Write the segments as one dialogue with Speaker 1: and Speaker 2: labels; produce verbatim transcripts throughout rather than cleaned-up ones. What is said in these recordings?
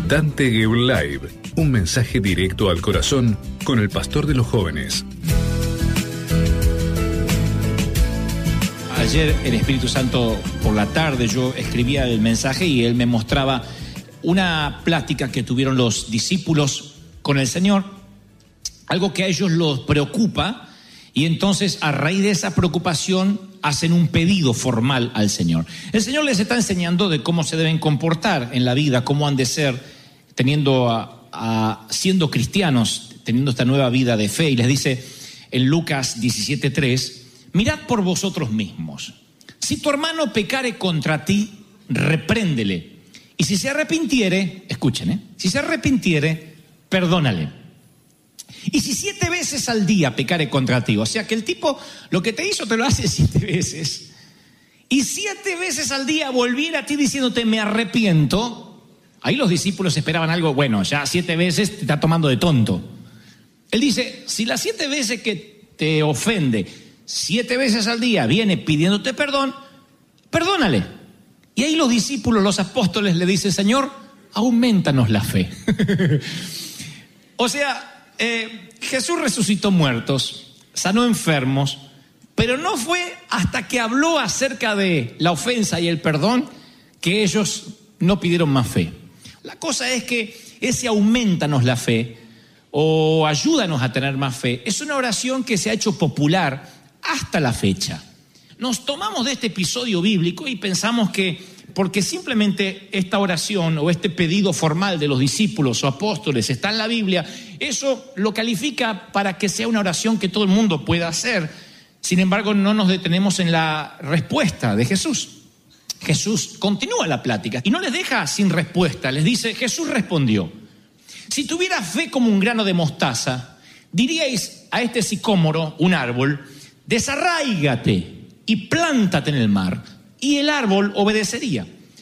Speaker 1: Dante Gebel Live, un mensaje directo al corazón con el pastor de los jóvenes.
Speaker 2: Ayer el Espíritu Santo por la tarde yo escribía el mensaje y él me mostraba una plática que tuvieron los discípulos con el Señor, algo que a ellos los preocupa, y entonces a raíz de esa preocupación hacen un pedido formal al Señor. El Señor les está enseñando de cómo se deben comportar en la vida, cómo han de ser teniendo a, a, siendo cristianos, teniendo esta nueva vida de fe, y les dice en Lucas diecisiete tres: mirad por vosotros mismos. Si tu hermano pecare contra ti, repréndele. Y si se arrepintiere, escuchen, ¿eh? si se arrepintiere, perdónale. Y si siete veces al día pecare contra ti, o sea que el tipo lo que te hizo te lo hace siete veces, y siete veces al día volviera a ti diciéndote me arrepiento, ahí los discípulos esperaban algo, bueno, ya siete veces te está tomando de tonto. Él dice, si las siete veces que te ofende, siete veces al día viene pidiéndote perdón, perdónale. Y ahí los discípulos, los apóstoles le dicen, Señor, aumentanos la fe. O sea, eh, Jesús resucitó muertos, sanó enfermos, pero no fue hasta que habló acerca de la ofensa y el perdón que ellos no pidieron más fe. La cosa es que ese aumentanos la fe o ayúdanos a tener más fe es una oración que se ha hecho popular hasta la fecha. Nos tomamos de este episodio bíblico y pensamos que porque simplemente esta oración o este pedido formal de los discípulos o apóstoles está en la Biblia, eso lo califica para que sea una oración que todo el mundo pueda hacer. Sin embargo, no nos detenemos en la respuesta de Jesús. Jesús continúa la plática y no les deja sin respuesta. Les dice, Jesús respondió, si tuviera fe como un grano de mostaza, diríais a este sicómoro, un árbol, desarráigate y plántate en el mar, y el árbol obedecería.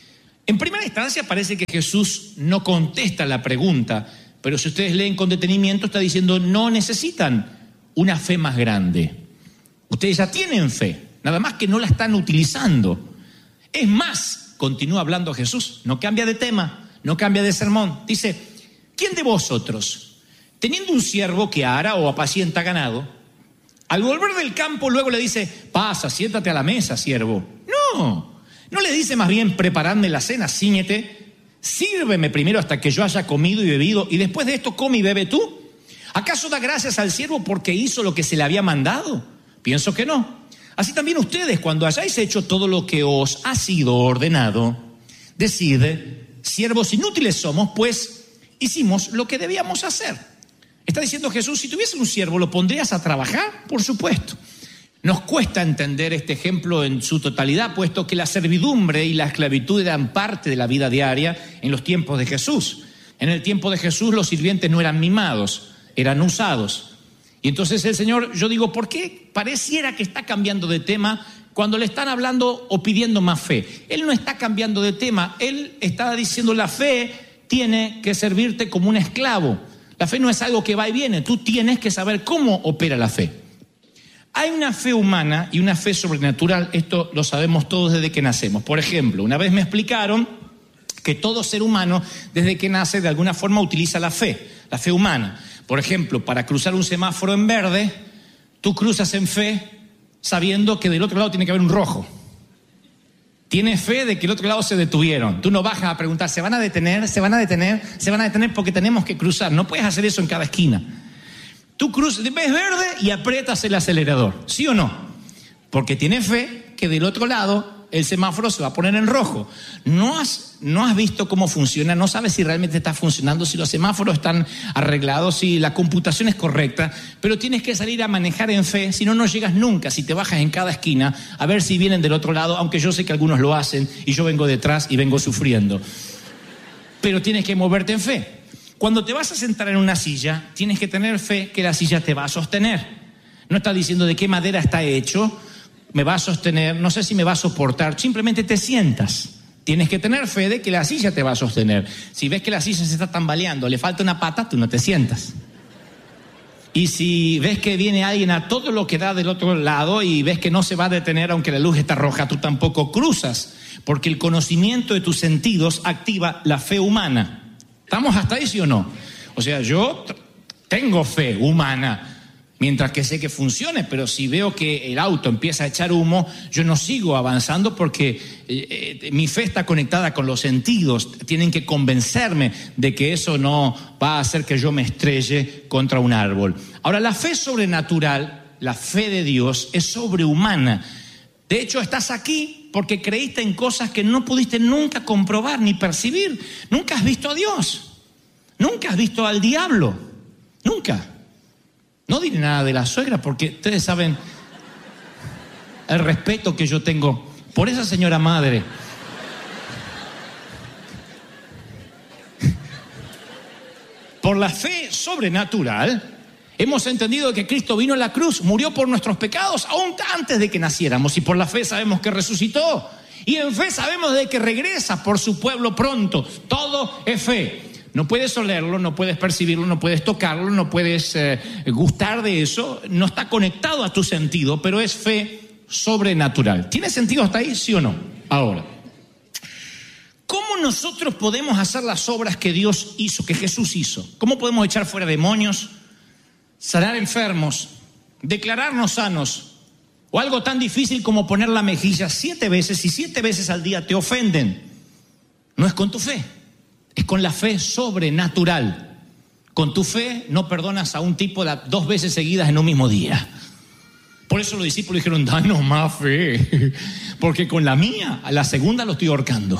Speaker 2: En primera instancia parece que Jesús no contesta la pregunta, pero si ustedes leen con detenimiento está diciendo no necesitan una fe más grande. Ustedes ya tienen fe, nada más que no la están utilizando. Es más, continúa hablando Jesús, no cambia de tema, no cambia de sermón. Dice, ¿quién de vosotros, teniendo un siervo que ara o apacienta ganado, al volver del campo luego le dice, pasa, siéntate a la mesa, siervo? No, no le dice más bien, preparadme la cena, cíñete, sírveme primero hasta que yo haya comido y bebido, y después de esto come y bebe tú. ¿Acaso da gracias al siervo porque hizo lo que se le había mandado? Pienso que no. Así también ustedes, cuando hayáis hecho todo lo que os ha sido ordenado, decid, siervos inútiles somos, pues hicimos lo que debíamos hacer. Está diciendo Jesús, si tuviese un siervo, ¿lo pondrías a trabajar? Por supuesto. Nos cuesta entender este ejemplo en su totalidad, puesto que la servidumbre y la esclavitud eran parte de la vida diaria en los tiempos de Jesús. En el tiempo de Jesús los sirvientes no eran mimados, eran usados. Y entonces el Señor, yo digo, ¿por qué pareciera que está cambiando de tema cuando le están hablando o pidiendo más fe? Él no está cambiando de tema, Él está diciendo la fe tiene que servirte como un esclavo. La fe no es algo que va y viene, tú tienes que saber cómo opera la fe. Hay una fe humana y una fe sobrenatural, esto lo sabemos todos desde que nacemos. Por ejemplo, una vez me explicaron que todo ser humano desde que nace de alguna forma utiliza la fe, la fe humana. Por ejemplo, para cruzar un semáforo en verde, tú cruzas en fe sabiendo que del otro lado tiene que haber un rojo. Tienes fe de que el otro lado se detuvieron. Tú no bajas a preguntar, ¿se van a detener? ¿Se van a detener? ¿Se van a detener? Porque tenemos que cruzar. No puedes hacer eso en cada esquina. Tú cruzas, ves verde y aprietas el acelerador. ¿Sí o no? Porque tienes fe que del otro lado el semáforo se va a poner en rojo. No has, no has visto cómo funciona, no sabes si realmente está funcionando, si los semáforos están arreglados, si la computación es correcta, pero tienes que salir a manejar en fe, si no, no llegas nunca. Si te bajas en cada esquina a ver si vienen del otro lado, aunque yo sé que algunos lo hacen y yo vengo detrás y vengo sufriendo. Pero tienes que moverte en fe. Cuando te vas a sentar en una silla, tienes que tener fe que la silla te va a sostener. No está diciendo de qué madera está hecho, me va a sostener, no sé si me va a soportar, simplemente te sientas. Tienes que tener fe de que la silla te va a sostener. Si ves que la silla se está tambaleando, le falta una pata, tú no te sientas. Y si ves que viene alguien a todo lo que da del otro lado y ves que no se va a detener aunque la luz está roja, tú tampoco cruzas, porque el conocimiento de tus sentidos activa la fe humana. ¿Estamos hasta ahí, sí o no? O sea, yo t- tengo fe humana, mientras que sé que funcione, pero si veo que el auto empieza a echar humo, yo no sigo avanzando porque eh, eh, mi fe está conectada con los sentidos. Tienen que convencerme de que eso no va a hacer que yo me estrelle contra un árbol. Ahora, la fe sobrenatural, la fe de Dios, es sobrehumana. De hecho, estás aquí porque creíste en cosas que no pudiste nunca comprobar ni percibir. Nunca has visto a Dios. Nunca has visto al diablo. Nunca. No diré nada de la suegra porque ustedes saben el respeto que yo tengo por esa señora madre. Por la fe sobrenatural hemos entendido que Cristo vino a la cruz, murió por nuestros pecados aún antes de que naciéramos, y por la fe sabemos que resucitó, y en fe sabemos de que regresa por su pueblo pronto. Todo es fe. No puedes olerlo, no puedes percibirlo, no puedes tocarlo, no puedes eh, gustar de eso, no está conectado a tu sentido, pero es fe sobrenatural. ¿Tiene sentido hasta ahí, sí o no? Ahora, ¿cómo nosotros podemos hacer las obras que Dios hizo, que Jesús hizo? ¿Cómo podemos echar fuera demonios, sanar enfermos, declararnos sanos? O algo tan difícil como poner la mejilla siete veces y siete veces al día te ofenden. No es con tu fe. Es con la fe sobrenatural. Con tu fe no perdonas a un tipo dos veces seguidas en un mismo día. Por eso los discípulos dijeron, danos más fe. Porque con la mía, a la segunda lo estoy ahorcando.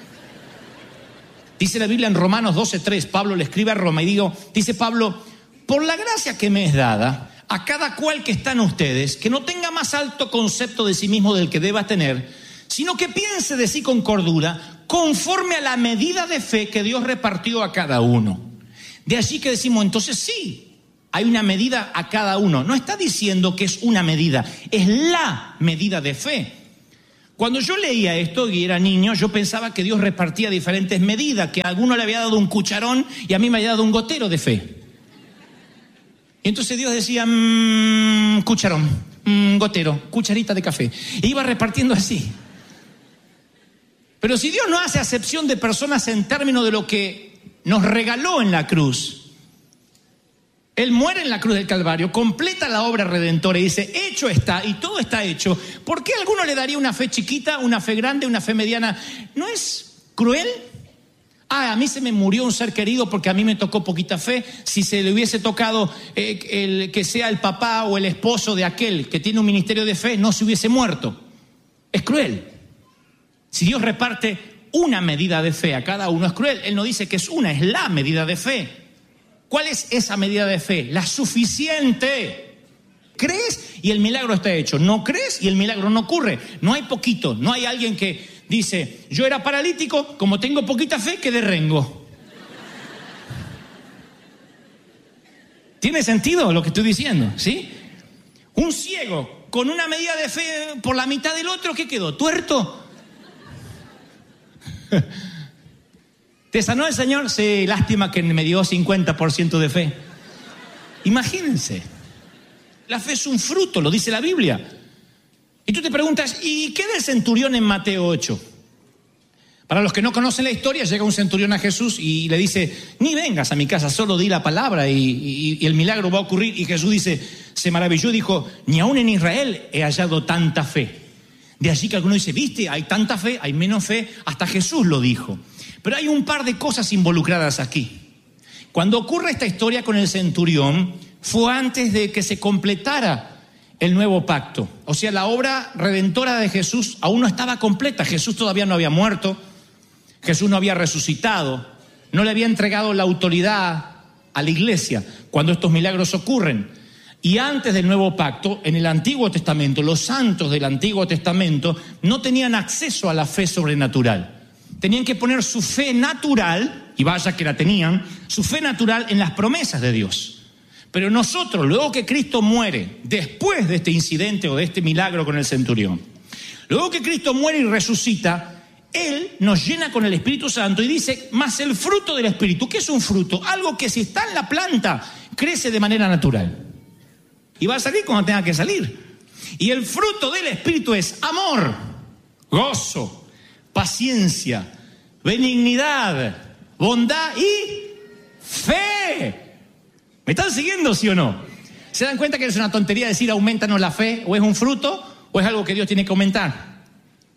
Speaker 2: Dice la Biblia en Romanos doce tres, Pablo le escribe a Roma y digo, dice Pablo, por la gracia que me es dada, a cada cual que está en ustedes, que no tenga más alto concepto de sí mismo del que deba tener, sino que piense de sí con cordura, conforme a la medida de fe que Dios repartió a cada uno. De allí que decimos, entonces sí, hay una medida a cada uno. No está diciendo que es una medida, es la medida de fe. Cuando yo leía esto y era niño, yo pensaba que Dios repartía diferentes medidas, que a alguno le había dado un cucharón y a mí me había dado un gotero de fe. Y entonces Dios decía, mmm, cucharón, mmm, gotero, cucharita de café. E iba repartiendo así. Pero si Dios no hace acepción de personas en términos de lo que nos regaló en la cruz, Él muere en la cruz del Calvario, completa la obra redentora y dice, hecho está, y todo está hecho. ¿Por qué a alguno le daría una fe chiquita, una fe grande, una fe mediana? ¿No es cruel? Ah, a mí se me murió un ser querido porque a mí me tocó poquita fe. Si se le hubiese tocado eh, el, que sea el papá o el esposo de aquel que tiene un ministerio de fe, no se hubiese muerto. Es cruel. Si Dios reparte una medida de fe a cada uno, es cruel. Él no dice que es una, es la medida de fe. ¿Cuál es esa medida de fe? La suficiente. ¿Crees? Y el milagro está hecho. ¿No crees? Y el milagro no ocurre. No hay poquito. No hay alguien que dice, yo era paralítico, como tengo poquita fe, quedé rengo. ¿Tiene sentido lo que estoy diciendo? ¿Sí? Un ciego con una medida de fe por la mitad del otro, ¿qué quedó? ¿Tuerto? ¿Te sanó el Señor? Sí, lástima que me dio cincuenta por ciento de fe. Imagínense. La fe es un fruto, lo dice la Biblia. Y tú te preguntas, ¿y qué del centurión en Mateo ocho? Para los que no conocen la historia, llega un centurión a Jesús y le dice, ni vengas a mi casa, solo di la palabra y, y, y el milagro va a ocurrir. Y Jesús dice, se maravilló y dijo, ni aún en Israel he hallado tanta fe. De allí que alguno dice, viste, hay tanta fe, hay menos fe, hasta Jesús lo dijo. Pero hay un par de cosas involucradas aquí. Cuando ocurre esta historia con el centurión, fue antes de que se completara el nuevo pacto. O sea, la obra redentora de Jesús aún no estaba completa. Jesús todavía no había muerto, Jesús no había resucitado, no le había entregado la autoridad a la iglesia cuando estos milagros ocurren. Y antes del nuevo pacto, en el Antiguo Testamento, los santos del Antiguo Testamento no tenían acceso a la fe sobrenatural. Tenían que poner su fe natural, y vaya que la tenían, su fe natural en las promesas de Dios. Pero nosotros, luego que Cristo muere, después de este incidente o de este milagro con el centurión, luego que Cristo muere y resucita, Él nos llena con el Espíritu Santo y dice, más el fruto del Espíritu. ¿Qué es un fruto? Algo que si está en la planta, crece de manera natural. Y va a salir cuando tenga que salir. Y el fruto del Espíritu es amor, gozo, paciencia, benignidad, bondad y fe. ¿Me están siguiendo, sí o no? ¿Se dan cuenta que es una tontería decir aumentanos la fe? ¿O es un fruto o es algo que Dios tiene que aumentar?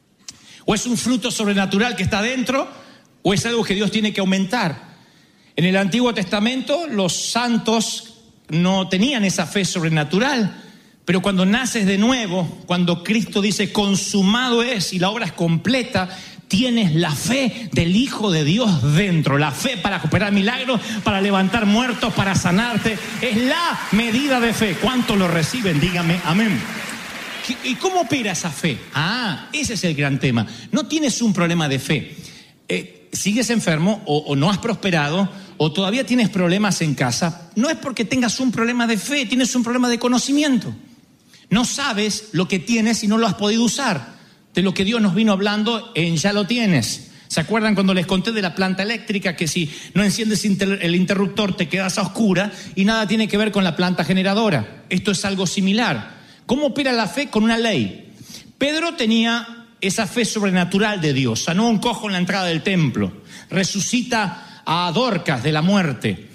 Speaker 2: ¿O es un fruto sobrenatural que está dentro o es algo que Dios tiene que aumentar? En el Antiguo Testamento los santos no tenían esa fe sobrenatural, pero cuando naces de nuevo, cuando Cristo dice consumado es y la obra es completa, tienes la fe del Hijo de Dios dentro, la fe para operar milagros, para levantar muertos, para sanarte. Es la medida de fe. ¿Cuántos lo reciben? Dígame amén. ¿Y cómo opera esa fe? Ah, ese es el gran tema. No tienes un problema de fe. Eh, sigues enfermo o, o no has prosperado o todavía tienes problemas en casa. No es porque tengas un problema de fe, tienes un problema de conocimiento. No sabes lo que tienes y no lo has podido usar. De lo que Dios nos vino hablando en Ya lo tienes. ¿Se acuerdan cuando les conté de la planta eléctrica? Que si no enciendes el interruptor te quedas a oscura y nada tiene que ver con la planta generadora. Esto es algo similar. ¿Cómo opera la fe? Con una ley. Pedro tenía esa fe sobrenatural de Dios. Sanó a un cojo en la entrada del templo. Resucita a Dorcas de la muerte.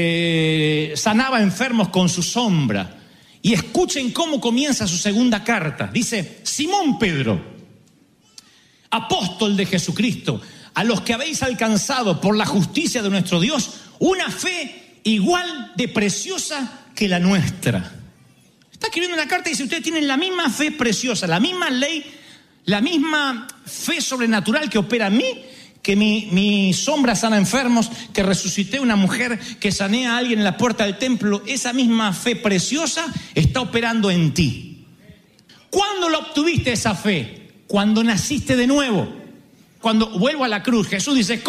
Speaker 2: Eh, sanaba enfermos con su sombra. Y escuchen cómo comienza su segunda carta. Dice, Simón Pedro, apóstol de Jesucristo, a los que habéis alcanzado por la justicia de nuestro Dios una fe igual de preciosa que la nuestra. Está escribiendo una carta y dice, ustedes tienen la misma fe preciosa, la misma ley, la misma fe sobrenatural que opera en mí, que mi, mi sombra sana enfermos, que resucité una mujer, que sané a alguien en la puerta del templo. Esa misma fe preciosa está operando en ti. ¿Cuándo lo obtuviste esa fe? Cuando naciste de nuevo. Cuando vuelvo a la cruz, Jesús dice,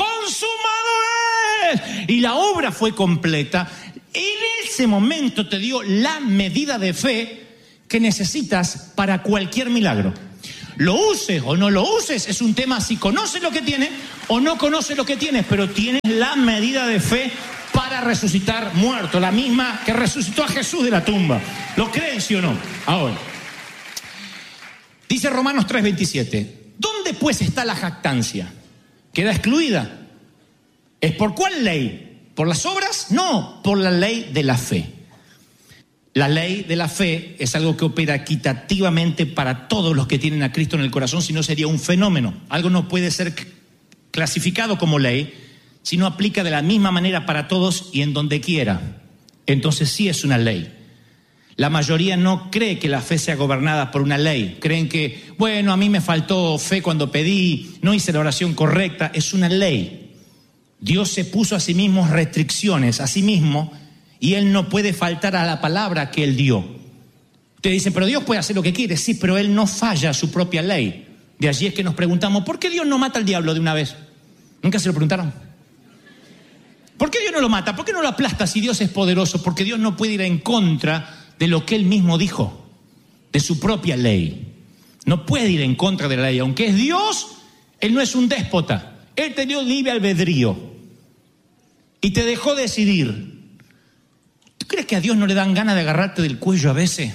Speaker 2: consumado es. Y la obra fue completa. En ese momento te dio la medida de fe que necesitas para cualquier milagro. Lo uses o no lo uses, es un tema si conoces lo que tienes o no conoces lo que tienes, pero tienes la medida de fe para resucitar muerto, la misma que resucitó a Jesús de la tumba. ¿Lo creen, sí o no? Ahora, dice Romanos tres veintisiete, ¿dónde pues está la jactancia? Queda excluida. ¿Es por cuál ley? ¿Por las obras? No, por la ley de la fe. La ley de la fe es algo que opera equitativamente para todos los que tienen a Cristo en el corazón, si no sería un fenómeno. Algo no puede ser clasificado como ley, si no aplica de la misma manera para todos y en donde quiera. Entonces sí es una ley. La mayoría no cree que la fe sea gobernada por una ley. Creen que, bueno, a mí me faltó fe cuando pedí, no hice la oración correcta. Es una ley. Dios se puso a sí mismo restricciones, a sí mismo, y Él no puede faltar a la palabra que Él dio. Usted dice, pero Dios puede hacer lo que quiere. Sí, pero Él no falla a su propia ley. De allí es que nos preguntamos, ¿por qué Dios no mata al diablo de una vez? ¿Nunca se lo preguntaron? ¿Por qué Dios no lo mata? ¿Por qué no lo aplasta si Dios es poderoso? Porque Dios no puede ir en contra de lo que Él mismo dijo, de su propia ley. No puede ir en contra de la ley. Aunque es Dios, Él no es un déspota. Él te dio libre albedrío y te dejó decidir. ¿Tú crees que a Dios no le dan ganas de agarrarte del cuello a veces?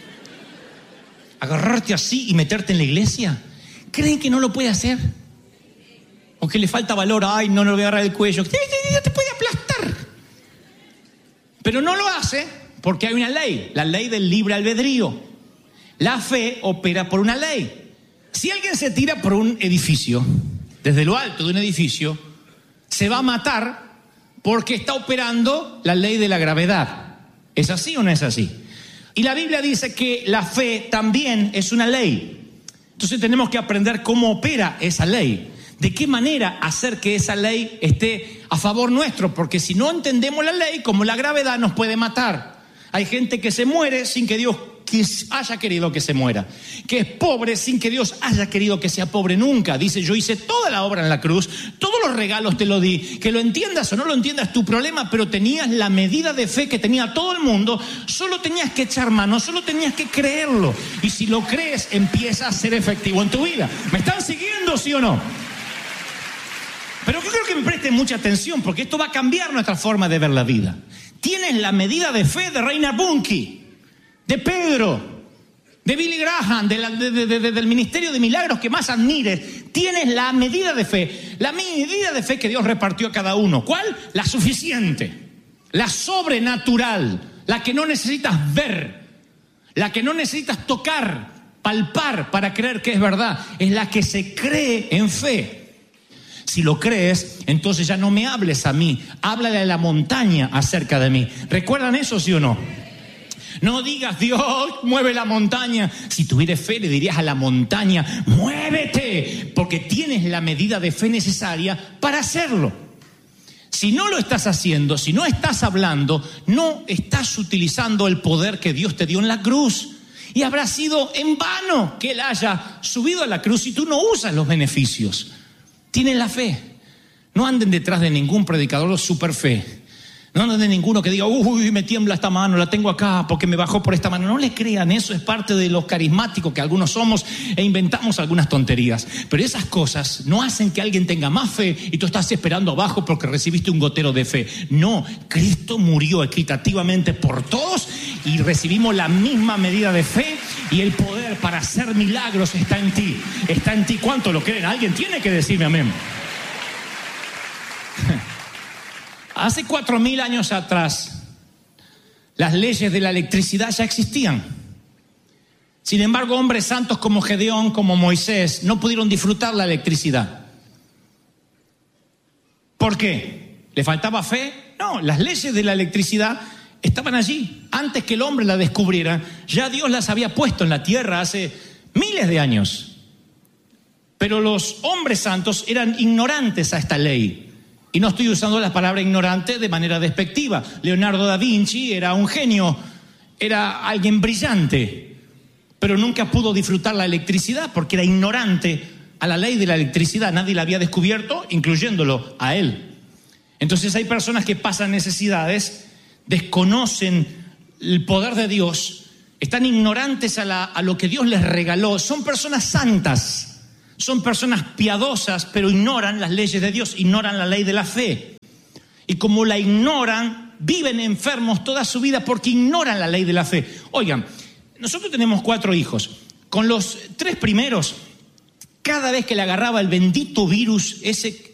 Speaker 2: Agarrarte así y meterte en la iglesia. ¿Creen que no lo puede hacer? ¿O que le falta valor? Ay, no, no le voy a agarrar el cuello. Ya te puede aplastar. Pero no lo hace porque hay una ley, la ley del libre albedrío. La fe opera por una ley. Si alguien se tira por un edificio, desde lo alto de un edificio, se va a matar porque está operando la ley de la gravedad. ¿Es así o no es así? Y la Biblia dice que la fe también es una ley. Entonces tenemos que aprender cómo opera esa ley. De qué manera hacer que esa ley esté a favor nuestro. Porque si no entendemos la ley, como la gravedad nos puede matar. Hay gente que se muere sin que Dios haya querido que se muera. Que es pobre sin que Dios haya querido que sea pobre nunca. Dice, yo hice toda la obra en la cruz, todos los regalos te lo di. Que lo entiendas o no lo entiendas tu problema, pero tenías la medida de fe que tenía todo el mundo. Solo tenías que echar mano, solo tenías que creerlo. Y si lo crees, empieza a ser efectivo en tu vida. ¿Me están siguiendo, sí o no? Pero yo creo que me presten mucha atención porque esto va a cambiar nuestra forma de ver la vida. Tienes la medida de fe de Reinhard Bonnke, de Pedro, de Billy Graham, de la, de, de, de, del ministerio de milagros que más admires, tienes la medida de fe, la medida de fe que Dios repartió a cada uno. ¿Cuál? La suficiente, la sobrenatural, la que no necesitas ver, la que no necesitas tocar, palpar para creer que es verdad, es la que se cree en fe. Si lo crees, entonces ya no me hables a mí, háblale a la montaña acerca de mí. ¿Recuerdan eso, sí o no? No digas, Dios, mueve la montaña. Si tuvieras fe, le dirías a la montaña, muévete, porque tienes la medida de fe necesaria para hacerlo. Si no lo estás haciendo, si no estás hablando, no estás utilizando el poder que Dios te dio en la cruz. Y habrá sido en vano que Él haya subido a la cruz y tú no usas los beneficios. Tienes la fe. No anden detrás de ningún predicador de super fe. No anden de ninguno que diga, uy, me tiembla esta mano, la tengo acá porque me bajó por esta mano. No le crean, eso es parte de los carismáticos que algunos somos e inventamos algunas tonterías. Pero esas cosas no hacen que alguien tenga más fe y tú estás esperando abajo porque recibiste un gotero de fe. No, Cristo murió equitativamente por todos y recibimos la misma medida de fe y el poder para hacer milagros está en ti. Está en ti. ¿Cuánto lo creen? Alguien tiene que decirme amén. Hace cuatro mil años atrás, las leyes de la electricidad ya existían. Sin embargo, hombres santos como Gedeón, como Moisés, no pudieron disfrutar la electricidad. ¿Por qué? ¿Le faltaba fe? No, las leyes de la electricidad estaban allí. Antes que el hombre la descubriera, ya Dios las había puesto en la tierra hace miles de años. Pero los hombres santos eran ignorantes a esta ley. Y no estoy usando la palabra ignorante de manera despectiva. Leonardo da Vinci era un genio, era alguien brillante, pero nunca pudo disfrutar la electricidad porque era ignorante a la ley de la electricidad. Nadie la había descubierto, incluyéndolo a él. Entonces hay personas que pasan necesidades, desconocen el poder de Dios, están ignorantes a, la, a lo que Dios les regaló. Son personas santas. Son personas piadosas, pero ignoran las leyes de Dios, ignoran la ley de la fe. Y como la ignoran, viven enfermos toda su vida porque ignoran la ley de la fe. Oigan, nosotros tenemos cuatro hijos. Con los tres primeros, cada vez que le agarraba el bendito virus ese